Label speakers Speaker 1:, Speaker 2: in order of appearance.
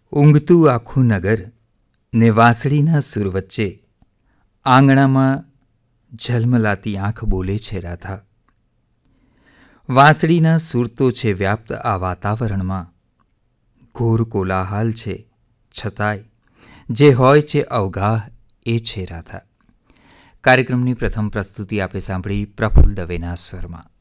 Speaker 1: ઊંઘતું આખું નગર ને વાંસળીના સૂર વચ્ચે આંગણામાં ઝલમલાતી આંખ બોલે છે રાધા. વાંસળીના સૂર તો છે વ્યાપ્ત આ વાતાવરણમાં, ઘોર કોલાહલ છે છતાંય જે હોય છે અવગાહ એ છે રાધા. કાર્યક્રમની પ્રથમ પ્રસ્તુતિ આપે સાંભળી પ્રફુલ્લ દવેના સ્વરમાં.